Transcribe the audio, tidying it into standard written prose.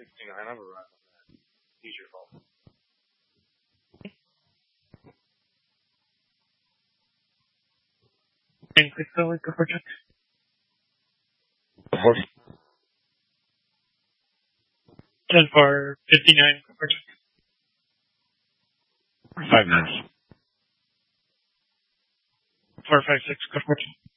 569, I'm arrived on that. Use your phone. And click the link of project. 10 for 59 project. 5 minutes. 456 project.